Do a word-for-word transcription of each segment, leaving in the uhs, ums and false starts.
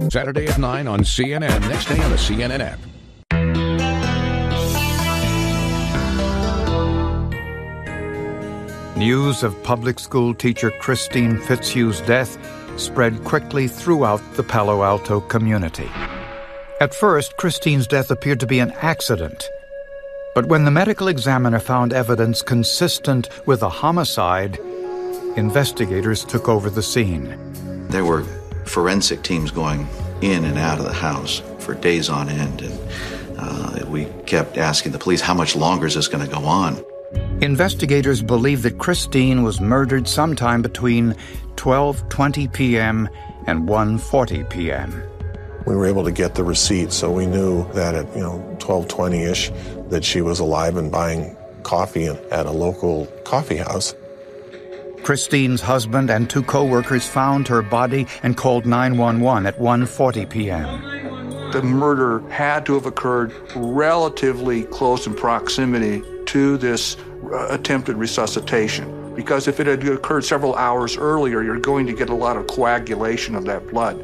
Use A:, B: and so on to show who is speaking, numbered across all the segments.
A: Saturday at nine on C N N. Next day on the C N N app.
B: News of public school teacher Christine Fitzhugh's death spread quickly throughout the Palo Alto community. At first, Christine's death appeared to be an accident. But when the medical examiner found evidence consistent with a homicide, investigators took over the scene.
C: There were forensic teams going in and out of the house for days on end, and uh, we kept asking the police, how much longer is this going to go on?
B: Investigators believe that Christine was murdered sometime between twelve twenty p.m. and one forty p.m.
D: We were able to get the receipt, so we knew that at you know twelve twenty-ish that she was alive and buying coffee at a local coffee house.
B: Christine's husband and two co-workers found her body and called nine one one at one forty p.m.
E: The murder had to have occurred relatively close in proximity to this uh, attempted resuscitation, because if it had occurred several hours earlier, you're going to get a lot of coagulation of that blood.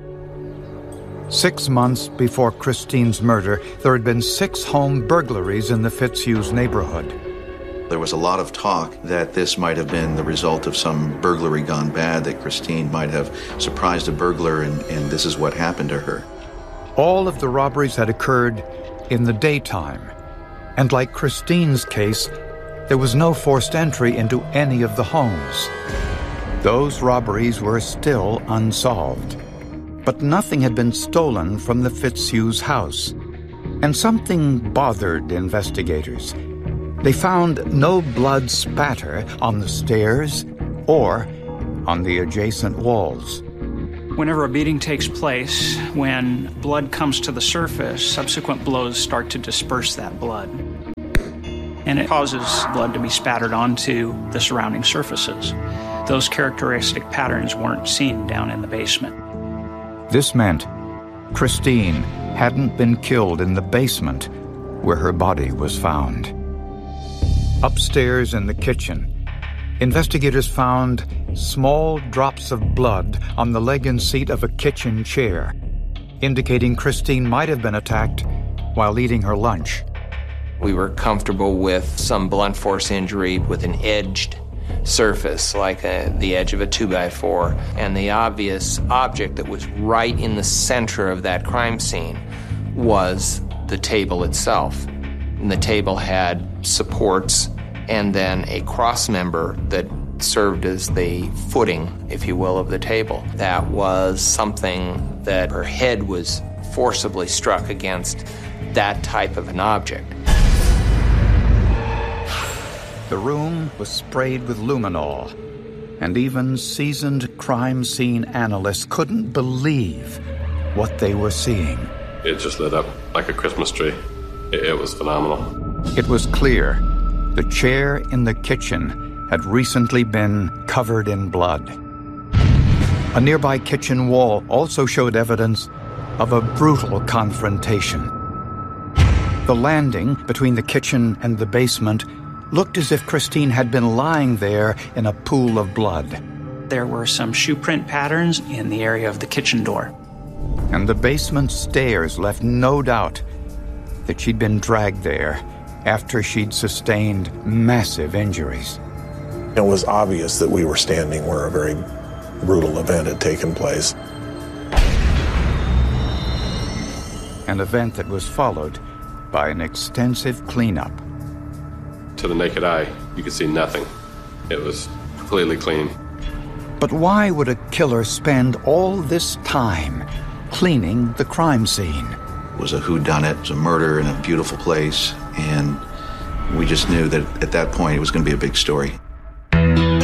B: Six months before Christine's murder, there had been six home burglaries in the Fitzhughs neighborhood.
C: There was a lot of talk that this might have been the result of some burglary gone bad, that Christine might have surprised a burglar and, and this is what happened to her.
B: All of the robberies had occurred in the daytime, and like Christine's case, there was no forced entry into any of the homes. Those robberies were still unsolved. But nothing had been stolen from the Fitzhughs' house, and something bothered investigators. They found no blood spatter on the stairs or on the adjacent walls.
F: Whenever a beating takes place, when blood comes to the surface, subsequent blows start to disperse that blood. And it causes blood to be spattered onto the surrounding surfaces. Those characteristic patterns weren't seen down in the basement.
B: This meant Christine hadn't been killed in the basement where her body was found. Upstairs in the kitchen, investigators found small drops of blood on the leg and seat of a kitchen chair, indicating Christine might have been attacked while eating her lunch.
G: We were comfortable with some blunt force injury with an edged surface, like a, the edge of a two by four, and the obvious object that was right in the center of that crime scene was the table itself. And the table had supports and then a cross member that served as the footing, if you will, of the table. That was something that her head was forcibly struck against that type of an object.
B: The room was sprayed with luminol, and even seasoned crime scene analysts couldn't believe what they were seeing.
H: It just lit up like a Christmas tree. It, it was phenomenal.
B: It was clear the chair in the kitchen had recently been covered in blood. A nearby kitchen wall also showed evidence of a brutal confrontation. The landing between the kitchen and the basement looked as if Christine had been lying there in a pool of blood.
F: There were some shoe print patterns in the area of the kitchen door.
B: And the basement stairs left no doubt that she'd been dragged there after she'd sustained massive injuries.
D: It was obvious that we were standing where a very brutal event had taken place.
B: An event that was followed by an extensive cleanup.
H: To the naked eye, you could see nothing. It was completely clean.
B: But why would a killer spend all this time cleaning the crime scene?
C: It was a whodunit. It was a murder in a beautiful place, and we just knew that at that point it was going to be a big story.